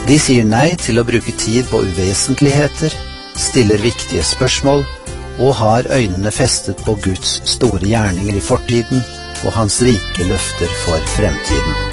De sier nei til å bruke tid på uvesentligheter, stiller viktige spørsmål og har øynene festet på Guds store gjerninger i fortiden og hans rike løfter for fremtiden.